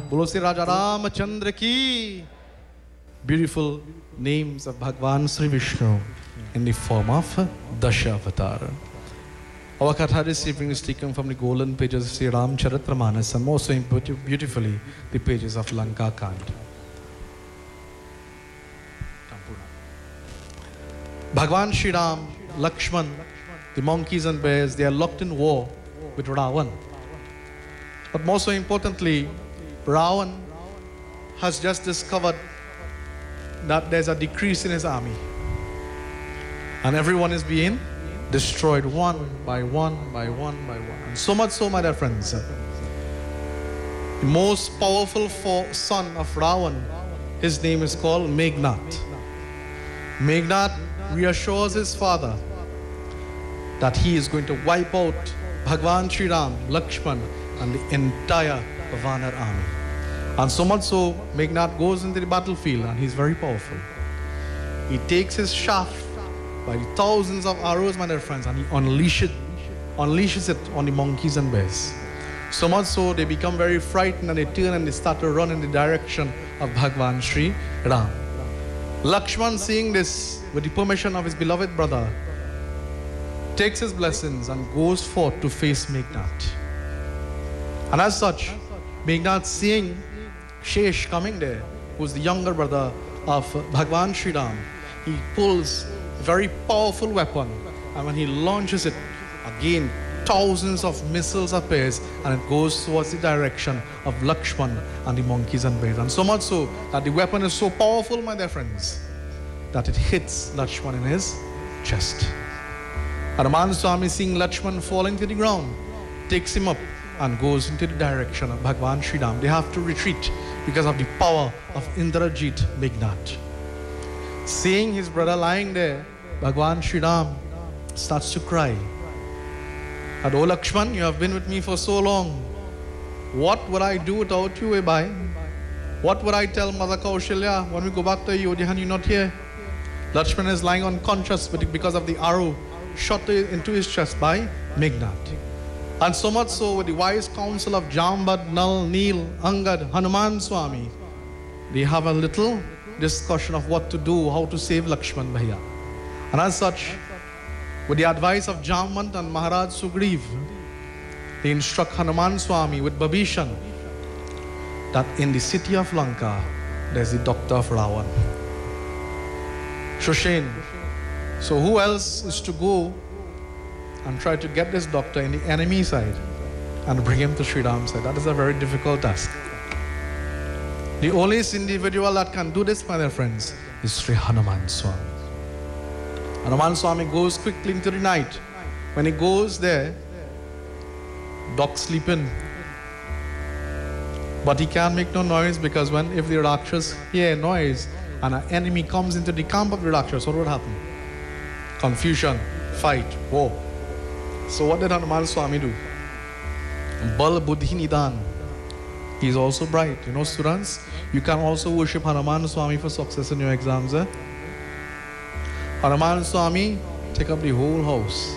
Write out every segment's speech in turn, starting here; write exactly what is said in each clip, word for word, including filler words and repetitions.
Bolo Sri Raja Ramachandra ki. Beautiful names of Bhagwan Sri Vishnu in the form of Dashavatara. Our Katha this evening is taken from the golden pages of Sri Ramcharitramanas and also beautifully the pages of Lanka Kand. Bhagwan Shri Ram, Lakshman, the monkeys and bears, they are locked in war with Ravan. But more so importantly, Ravan has just discovered that there's a decrease in his army. And everyone is being destroyed one by one by one by one. And so much so, my dear friends, the most powerful son of Ravan, his name is called Meghnad. Meghnad reassures his father that he is going to wipe out Bhagwan Shri Ram, Lakshman and the entire Vanar army. And so much so, Meghnad goes into the battlefield and he's very powerful. He takes his shaft by thousands of arrows, my dear friends, and he unleashes it, unleashes it on the monkeys and bears. So much so, they become very frightened and they turn and they start to run in the direction of Bhagwan Shri Ram. Lakshman, seeing this, with the permission of his beloved brother, takes his blessings and goes forth to face Meghnad. And as such, Meghnad, seeing Shesh coming there, who's the younger brother of Bhagwan Shri Ram, he pulls a very powerful weapon, and when he launches it, again thousands of missiles appears and it goes towards the direction of Lakshman and the monkeys and bears. And so much so that the weapon is so powerful, my dear friends, that it hits Lakshman in his chest. Hanuman Swami, seeing Lakshman falling to the ground, takes him up and goes into the direction of Bhagwan Shri Ram. They have to retreat because of the power of Indrajit Meghnad. Seeing his brother lying there, Bhagwan Shri Ram starts to cry. And oh Lakshman, you have been with me for so long. What would I do without you, Ebai? What would I tell Mother Kaushalya when we go back to Ayodhya and you're not here? Lakshman is lying unconscious because of the arrow shot into his chest by Meghnad. And so much so, with the wise counsel of Jambad, Nal, Neel, Angad, Hanuman Swami, they have a little discussion of what to do, how to save Lakshman Bhaiya. And as such, with the advice of Jambad and Maharaj Sugriv, they instruct Hanuman Swami with Babishan that in the city of Lanka, there's the doctor of Ravan, Shushen. So who else is to go and try to get this doctor in the enemy side and bring him to Sri Ram's side? That is a very difficult task. The only individual that can do this, my dear friends, is Sri Hanuman Swami. Hanuman Swami goes quickly into the night. When he goes there, Doc sleeping. But he can't make no noise because when if the Rakshas hear noise and an enemy comes into the camp of the Rakshas, what would happen? Confusion, fight, war. So what did Hanuman Swami do? Bal Buddhi Nidan. He is also bright. You know, students, you can also worship Hanuman Swami for success in your exams. Eh? Hanuman Swami take up the whole house.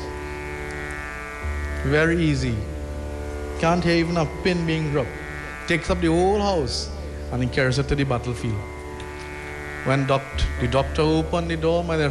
Very easy. Can't hear even a pin being dropped. Takes up the whole house and he carries it to the battlefield. When doct the doctor opened the door, my dear